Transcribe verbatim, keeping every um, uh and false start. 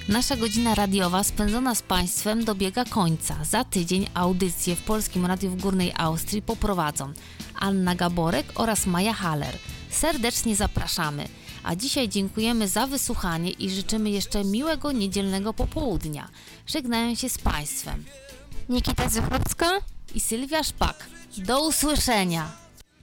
Nasza godzina radiowa spędzona z Państwem dobiega końca. Za tydzień audycję w Polskim Radiu w Górnej Austrii poprowadzą Anna Gaborek oraz Maja Haller. Serdecznie zapraszamy. A dzisiaj dziękujemy za wysłuchanie i życzymy jeszcze miłego niedzielnego popołudnia. Żegnają się z Państwem Nikita Zychowska i Sylwia Szpak. Do usłyszenia!